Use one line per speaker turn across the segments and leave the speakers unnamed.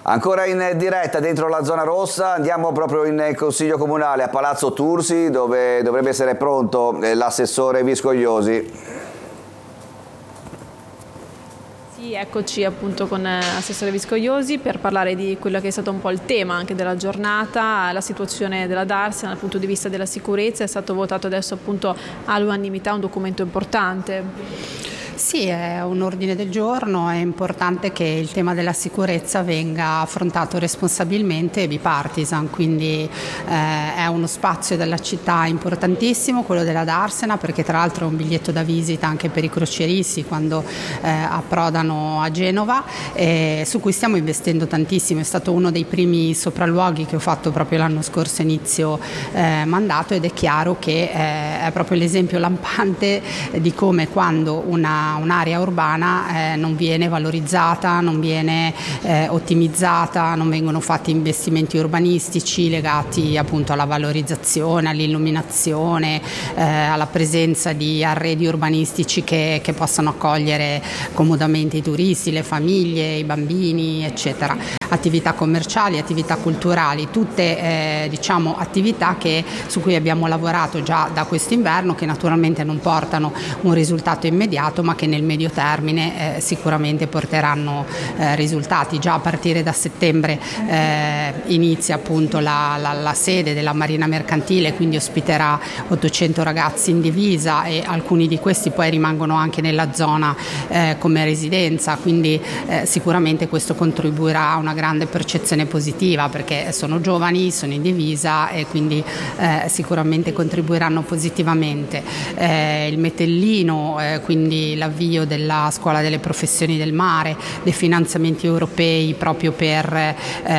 Ancora in diretta dentro la zona rossa, andiamo proprio in Consiglio Comunale a Palazzo Tursi, dove dovrebbe essere pronto l'assessore Viscogliosi.
Sì, eccoci appunto con l'assessore Viscogliosi per parlare di quello che è stato un po' il tema anche della giornata, la situazione della Darsena dal punto di vista della sicurezza. È stato votato adesso appunto all'unanimità un documento importante.
Sì, è un ordine del giorno, è importante che il tema della sicurezza venga affrontato responsabilmente e bipartisan, quindi è uno spazio della città importantissimo, quello della Darsena, perché tra l'altro è un biglietto da visita anche per i crocieristi quando approdano a Genova, su cui stiamo investendo tantissimo. È stato uno dei primi sopralluoghi che ho fatto proprio l'anno scorso inizio mandato, ed è chiaro che è proprio l'esempio lampante di come quando un'area urbana non viene valorizzata, non viene ottimizzata, non vengono fatti investimenti urbanistici legati appunto alla valorizzazione, all'illuminazione, alla presenza di arredi urbanistici che possano accogliere comodamente i turisti, le famiglie, i bambini, eccetera. Attività commerciali, attività culturali, tutte attività su cui abbiamo lavorato già da quest'inverno, che naturalmente non portano un risultato immediato, ma che nel medio termine sicuramente porteranno risultati. Già a partire da settembre inizia appunto la sede della Marina Mercantile, quindi ospiterà 800 ragazzi in divisa, e alcuni di questi poi rimangono anche nella zona come residenza, quindi sicuramente questo contribuirà a una grande percezione positiva, perché sono giovani, sono in divisa e quindi sicuramente contribuiranno positivamente. Il Metellino, quindi l'avvio della Scuola delle Professioni del Mare, dei finanziamenti europei proprio per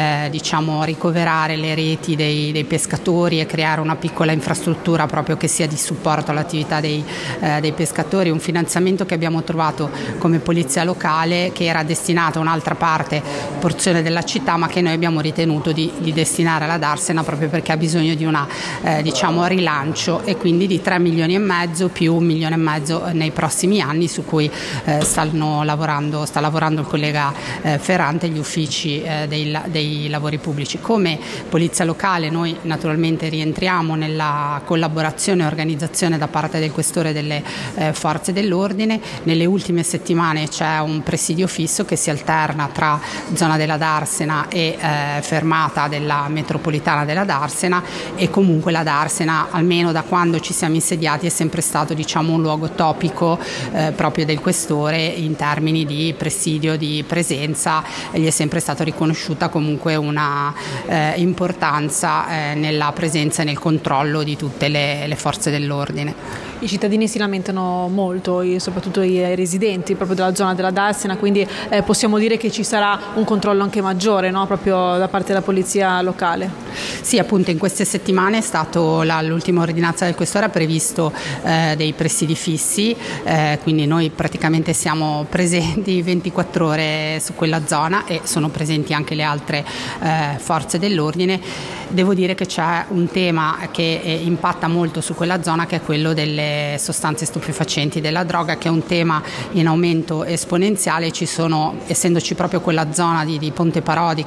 ricoverare le reti dei pescatori e creare una piccola infrastruttura proprio che sia di supporto all'attività dei pescatori, un finanziamento che abbiamo trovato come polizia locale, che era destinato a un'altra porzione della città, ma che noi abbiamo ritenuto di destinare alla Darsena proprio perché ha bisogno di una rilancio, e quindi di 3 milioni e mezzo più 1,5 milioni nei prossimi anni, su cui sta lavorando il collega Ferrante e gli uffici dei lavori pubblici. Come polizia locale noi naturalmente rientriamo nella collaborazione e organizzazione da parte del questore delle forze dell'ordine. Nelle ultime settimane c'è un presidio fisso che si alterna tra zona della Darsena e fermata della metropolitana della Darsena, e comunque la Darsena, almeno da quando ci siamo insediati, è sempre stato un luogo topico proprio del questore in termini di presidio, di presenza. Gli è sempre stata riconosciuta comunque una importanza nella presenza e nel controllo di tutte le forze dell'ordine.
I cittadini si lamentano molto, soprattutto i residenti proprio della zona della Darsena, quindi possiamo dire che ci sarà un controllo anche maggiore, no? Proprio da parte della polizia locale.
Sì, appunto in queste settimane è stato l'ultima ordinanza del questore ha previsto dei presidi fissi, quindi noi praticamente siamo presenti 24 ore su quella zona, e sono presenti anche le altre forze dell'ordine. Devo dire che c'è un tema che impatta molto su quella zona, che è quello delle sostanze stupefacenti, della droga, che è un tema in aumento esponenziale. Essendoci proprio quella zona di Ponte Parodi